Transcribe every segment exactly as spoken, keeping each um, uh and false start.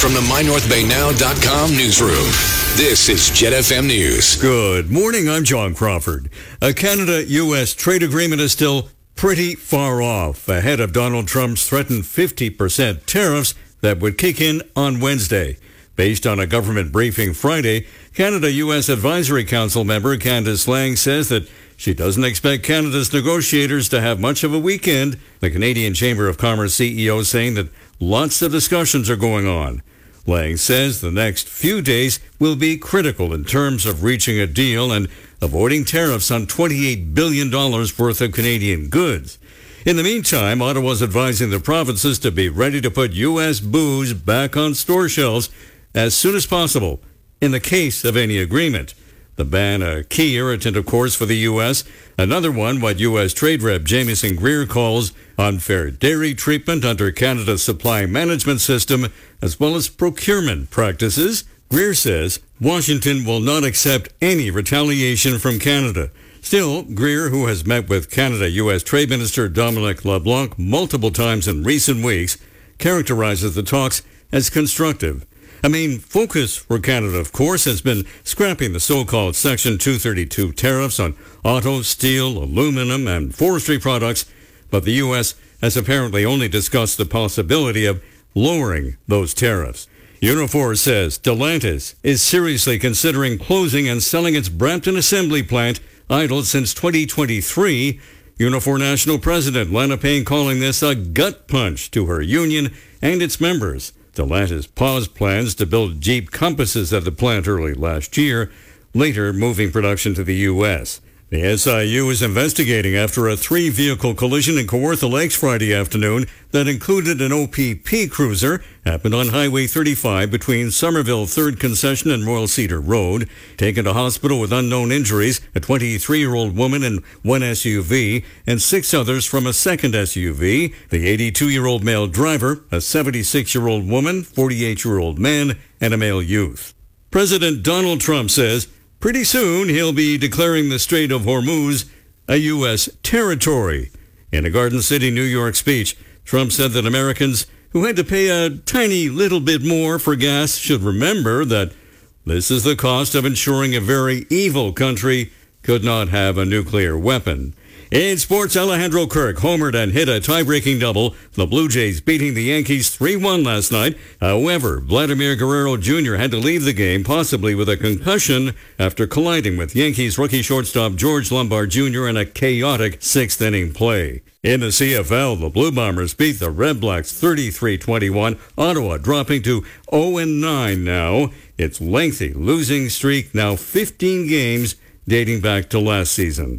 from the my north bay now dot com newsroom. This is Jet F M News. Good morning, I'm John Crawford. A Canada-U S trade agreement is still pretty far off, ahead of Donald Trump's threatened fifty percent tariffs that would kick in on Wednesday. Based on a government briefing Friday, Canada-U S Advisory Council member Candice Lang says that she doesn't expect Canada's negotiators to have much of a weekend. The Canadian Chamber of Commerce C E O saying that lots of discussions are going on. Lang says the next few days will be critical in terms of reaching a deal and avoiding tariffs on twenty-eight billion dollars worth of Canadian goods. In the meantime, Ottawa's advising the provinces to be ready to put U S booze back on store shelves as soon as possible in the case of any agreement. The ban, a key irritant, of course, for the U S. Another one, what U S Trade Rep Jamieson Greer calls unfair dairy treatment under Canada's supply management system, as well as procurement practices. Greer says Washington will not accept any retaliation from Canada. Still, Greer, who has met with Canada-U S Trade Minister Dominic LeBlanc multiple times in recent weeks, characterizes the talks as constructive. A main focus for Canada, of course, has been scrapping the so-called Section two thirty-two tariffs on auto, steel, aluminum, and forestry products, but the U S has apparently only discussed the possibility of lowering those tariffs. Unifor says Stellantis is seriously considering closing and selling its Brampton assembly plant, idled since twenty twenty-three. Unifor National President Lana Payne calling this a gut punch to her union and its members. Stellantis paused plans to build Jeep Compasses at the plant early last year, later moving production to the U S. The S I U is investigating after a three-vehicle collision in Kawartha Lakes Friday afternoon that included an O P P cruiser, happened on Highway thirty-five between Somerville third Concession and Royal Cedar Road. Taken to hospital with unknown injuries, a twenty-three-year-old woman in one S U V and six others from a second S U V. The eighty-two-year-old male driver, a seventy-six-year-old woman, forty-eight-year-old man, and a male youth. President Donald Trump says pretty soon he'll be declaring the Strait of Hormuz a U S territory. In a Garden City, New York speech, Trump said that Americans who had to pay a tiny little bit more for gas should remember that this is the cost of ensuring a very evil country could not have a nuclear weapon. In sports, Alejandro Kirk homered and hit a tie-breaking double. The Blue Jays beating the Yankees three one last night. However, Vladimir Guerrero Junior had to leave the game, possibly with a concussion, after colliding with Yankees rookie shortstop George Lombard Junior in a chaotic sixth-inning play. In the C F L, the Blue Bombers beat the Red Blacks thirty-three twenty-one. Ottawa dropping to oh and nine now. Its lengthy losing streak now fifteen games, dating back to last season.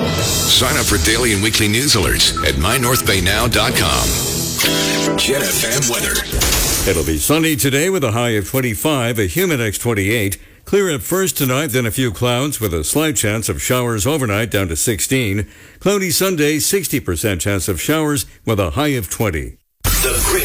Sign up for daily and weekly news alerts at my north bay now dot com. Jet F M weather. It'll be sunny today with a high of twenty-five, a Humidex twenty-eight. Clear at first tonight, then a few clouds with a slight chance of showers overnight down to sixteen. Cloudy Sunday, sixty percent chance of showers with a high of twenty. The Great